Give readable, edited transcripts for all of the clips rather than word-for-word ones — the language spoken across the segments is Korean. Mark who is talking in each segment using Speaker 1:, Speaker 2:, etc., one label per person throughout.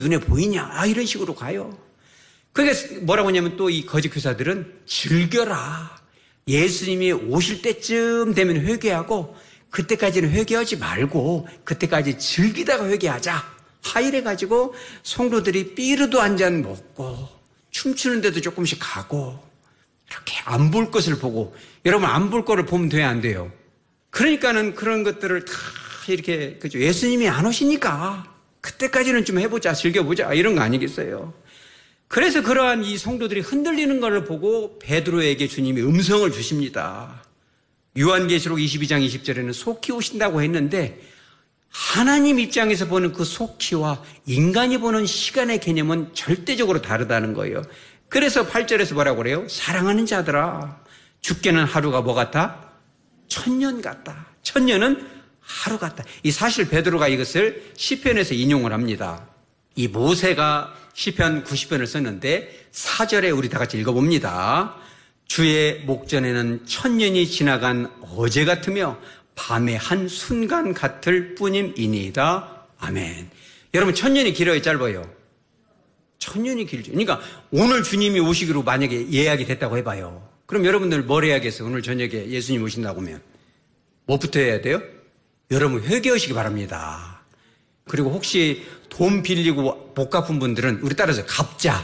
Speaker 1: 눈에 보이냐? 이런 식으로 가요. 그러니까 뭐라고 하냐면 또 이 거짓 교사들은 즐겨라. 예수님이 오실 때쯤 되면 회개하고 그때까지는 회개하지 말고 그때까지 즐기다가 회개하자. 이래가지고 성도들이 삐르도 한 잔 먹고 춤추는데도 조금씩 가고 이렇게 안 볼 것을 보고, 여러분 안 볼 거를 보면 돼야 안 돼요? 그러니까는 그런 것들을 다 이렇게, 그죠? 예수님이 안 오시니까 그때까지는 좀 해보자, 즐겨보자, 이런 거 아니겠어요? 그래서 그러한 이 성도들이 흔들리는 것을 보고 베드로에게 주님이 음성을 주십니다. 요한계시록 22장 20절에는 속히 오신다고 했는데 하나님 입장에서 보는 그 속히와 인간이 보는 시간의 개념은 절대적으로 다르다는 거예요. 그래서 8절에서 뭐라고 그래요? 사랑하는 자들아, 죽게는 하루가 뭐 같아? 1000년 같다. 1000년은 하루 같다. 이 사실 베드로가 이것을 시편에서 인용을 합니다. 이 모세가 시편 90편을 썼는데 4절에 우리 다 같이 읽어봅니다. 주의 목전에는 1000년이 지나간 어제 같으며 밤의 한 순간 같을 뿐임이니이다. 아멘. 여러분 1000년이 길어요, 짧아요? 1000년이 길죠. 그러니까 오늘 주님이 오시기로 만약에 예약이 됐다고 해봐요. 그럼 여러분들 뭘 해야겠어요? 오늘 저녁에 예수님 오신다고 하면 뭐부터 해야 돼요? 여러분 회개하시기 바랍니다. 그리고 혹시 돈 빌리고 못 갚은 분들은 우리 따라서 갚자.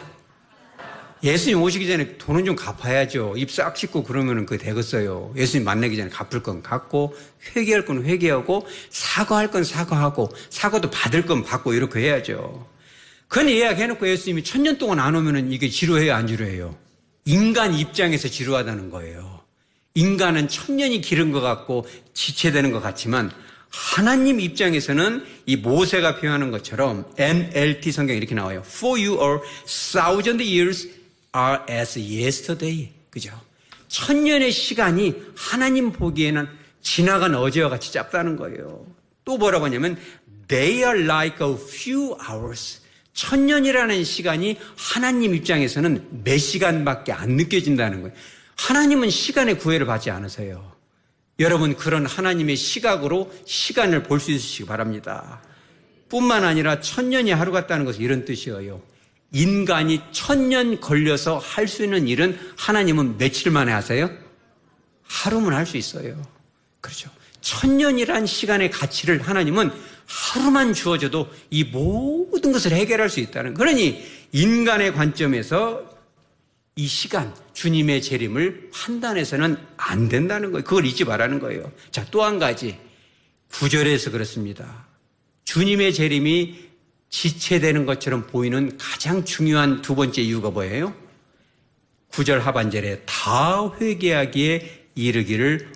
Speaker 1: 예수님 오시기 전에 돈은 좀 갚아야죠. 입 싹 씻고 그러면 그게 되겠어요. 예수님 만나기 전에 갚을 건 갚고, 회개할 건 회개하고, 사과할 건 사과하고, 사과도 받을 건 받고, 이렇게 해야죠. 그건 예약해놓고 예수님이 1000년 동안 안 오면은 이게 지루해요, 안 지루해요? 인간 입장에서 지루하다는 거예요. 인간은 1000년이 길은 것 같고 지체되는 것 같지만 하나님 입장에서는 이 모세가 표현하는 것처럼 NLT 성경에 이렇게 나와요. For you are 1000 years are as yesterday. 그죠? 1000년의 시간이 하나님 보기에는 지나간 어제와 같이 짧다는 거예요. 또 뭐라고 하냐면 they are like a few hours. 1000년이라는 시간이 하나님 입장에서는 몇 시간밖에 안 느껴진다는 거예요. 하나님은 시간의 구애를 받지 않으세요. 여러분 그런 하나님의 시각으로 시간을 볼 수 있으시기 바랍니다. 뿐만 아니라 1000년이 하루 같다는 것은 이런 뜻이에요. 인간이 1000년 걸려서 할 수 있는 일은 하나님은 며칠 만에 하세요? 하루면 할 수 있어요. 그렇죠. 1000년이란 시간의 가치를 하나님은 하루만 주어져도 이 모든 것을 해결할 수 있다는. 그러니 인간의 관점에서 이 시간, 주님의 재림을 판단해서는 안 된다는 거예요. 그걸 잊지 말라는 거예요. 자, 또 한 가지. 9절에서 그렇습니다. 주님의 재림이 지체되는 것처럼 보이는 가장 중요한 두 번째 이유가 뭐예요? 9절 하반절에 다 회개하기에 이르기를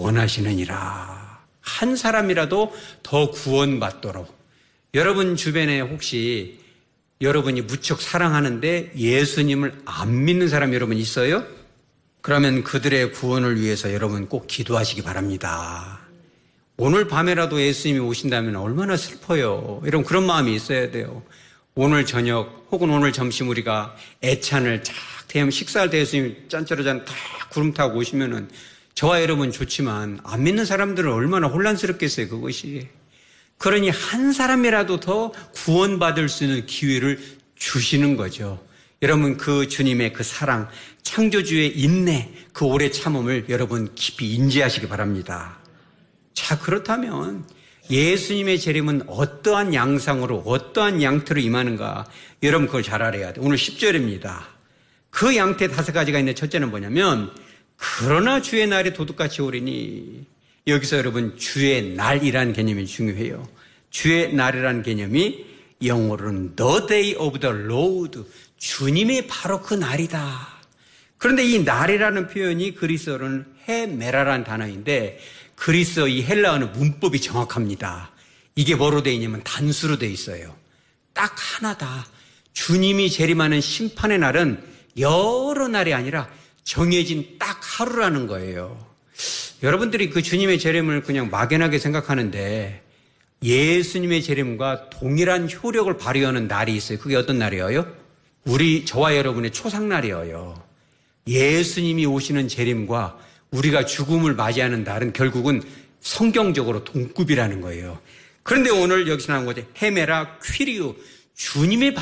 Speaker 1: 원하시느니라. 한 사람이라도 더 구원받도록. 여러분 주변에 혹시 여러분이 무척 사랑하는데 예수님을 안 믿는 사람 여러분 있어요? 그러면 그들의 구원을 위해서 여러분 꼭 기도하시기 바랍니다. 오늘 밤에라도 예수님이 오신다면 얼마나 슬퍼요. 여러분 그런 마음이 있어야 돼요. 오늘 저녁 혹은 오늘 점심 우리가 애찬을 쫙 대하면 식사할 때 예수님이 짠짜라짠 다 구름 타고 오시면은 저와 여러분 좋지만 안 믿는 사람들은 얼마나 혼란스럽겠어요, 그것이. 그러니 한 사람이라도 더 구원받을 수 있는 기회를 주시는 거죠. 여러분 그 주님의 그 사랑, 창조주의 인내, 그 오래 참음을 여러분 깊이 인지하시기 바랍니다. 자, 그렇다면 예수님의 재림은 어떠한 양상으로 어떠한 양태로 임하는가 여러분 그걸 잘 알아야 돼요. 오늘 10절입니다. 그 양태 5가지가 있는데 첫째는 뭐냐면 그러나 주의 날이 도둑같이 오리니. 여기서 여러분 주의 날이라는 개념이 중요해요. 주의 날이라는 개념이 영어로는 The Day of the Lord. 주님의 바로 그 날이다. 그런데 이 날이라는 표현이 그리스어로는 헤메라라는 단어인데 그리스어 이 헬라어는 문법이 정확합니다. 이게 뭐로 되어 있냐면 단수로 되어 있어요. 딱 하나다. 주님이 재림하는 심판의 날은 여러 날이 아니라 정해진 딱 하루라는 거예요. 여러분들이 그 주님의 재림을 그냥 막연하게 생각하는데 예수님의 재림과 동일한 효력을 발휘하는 날이 있어요. 그게 어떤 날이에요? 저와 여러분의 초상날이에요. 예수님이 오시는 재림과 우리가 죽음을 맞이하는 날은 결국은 성경적으로 동급이라는 거예요. 그런데 오늘 여기서 나온 거죠. 헤메라 퀴리오. 주님의